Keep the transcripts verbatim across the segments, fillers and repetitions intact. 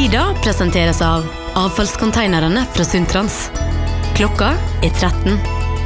Tida presenteres av avfallskonteinerne fra Suntrans. Klokka er tretten.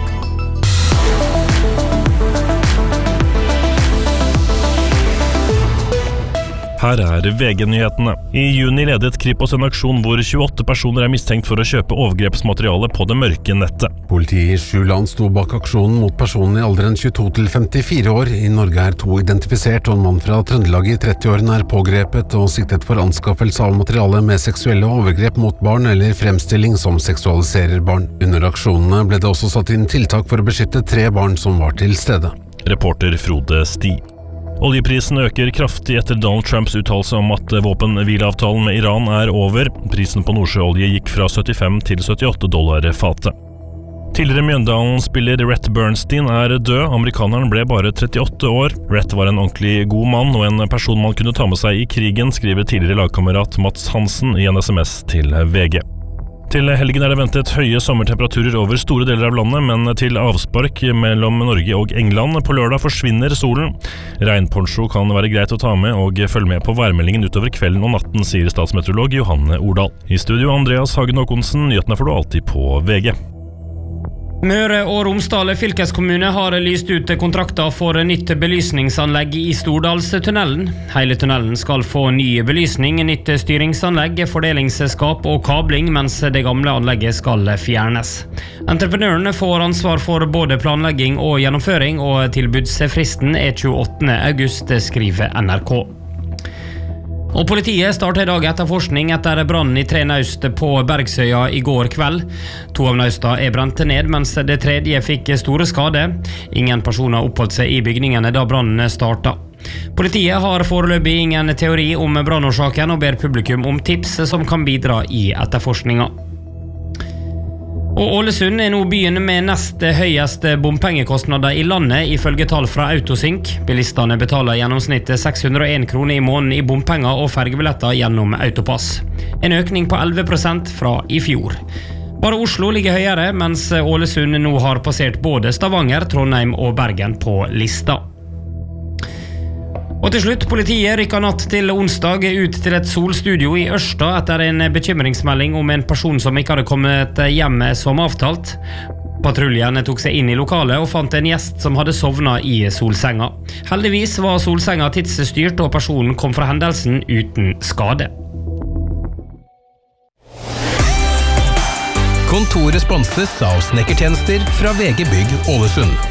Her er V G-nyhetene. I juni ledet Kripos en aksjon hvor tjueåtte personer er mistenkt for å kjøpe overgrepsmateriale på det mørke nettet. Politiet i sju land sto bak aksjonen mot personen i alderen tjueto til femtifire år. I Norge er to identifisert, og en mann fra Trøndelag i trettiårene er pågrepet og siktet for anskaffelse av materiale med seksuelle overgrep mot barn eller fremstilling som seksualiserer barn. Under aksjonene ble det også satt inn tiltak for å beskytte tre barn som var til stede. Reporter Frode Sti. Oljeprisen øker kraftig etter Donald Trumps uttalelse om at våpenhvileavtalen med Iran er over. Prisen på nordsjøolje gikk fra syttifem til syttiåtte dollar fatet. Tidligere Mjøndalen-spiller Rhett Bernstein er død. Amerikaneren ble bare trettiåtte år. Rhett var en ordentlig god mann og en person man kunne ta med seg i krigen, skriver tidligere lagkamerat Mats Hansen i en sms til V G. Til helgen er det ventet høye sommertemperaturer over store deler av landet, men til avspark mellom Norge og England på lørdag forsvinner solen. Regnponcho kan være greit å ta med og følge med på værmeldingen utover kvelden og natten, sier statsmeteorolog Johanne Ordal. I studio Andreas Hagen Håkonsen, nyhetene får du alltid på V G. Møre og Romsdal fylkeskommune har lyst ut kontrakter for nytt belysningsanlegg i Stordalstunnelen. Hele tunnelen skal få ny belysning, nytt styringsanlegg, fordelingsskap og kabling, mens det gamle anlegget skal fjernes. Entreprenøren får ansvar for både planlegging og gjennomføring, og tilbudsfristen er tjueåttende august, skriver N R K. Og politiet startet i dag etterforskning etter brannen i tre naust på Bergsøya i går kveld. To av nausta er brent ned, mens det tredje fikk store skade. Ingen personer oppholdt seg i bygningene da brannen startet. Politiet har foreløpig ingen teori om brannårsaken og ber publikum om tips som kan bidra i etterforskninga. Og Ålesund er nå byen med nest høyest bompengekostnader i landet, ifølge tall fra Autosync. Bilistene betaler gjennomsnitt seks hundre og en kroner i måneden i bompenger og fergebilletter gjennom Autopass. En økning på elleve prosent fra i fjor. Bare Oslo ligger høyere, mens Ålesund nå har passert både Stavanger, Trondheim og Bergen på lista. Og til slutt, politiet rykket natt til onsdag ut til et solstudio i Ørsta etter en bekymringsmelding om en person som ikke hadde kommet hjem som avtalt. Patruljen tok seg inn i lokalet og fant en gjest som hadde sovnet i solsenga. Heldigvis var solsenga tidsstyrt, og personen kom fra hendelsen uten skade. Kontoret sponses av snekkertjenester fra V G Bygg Ålesund.